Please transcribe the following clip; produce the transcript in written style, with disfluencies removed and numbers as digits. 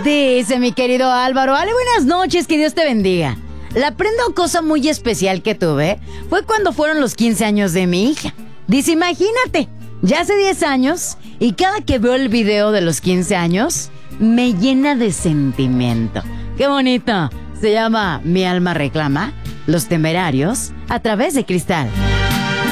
Dice mi querido Álvaro, Ale, buenas noches, que Dios te bendiga. La prenda o cosa muy especial que tuve fue cuando fueron los 15 años de mi hija. Dice, imagínate, ya hace 10 años y cada que veo el video de los 15 años me llena de sentimiento. ¡Qué bonito! Se llama Mi alma reclama, Los Temerarios, a través de Cristal.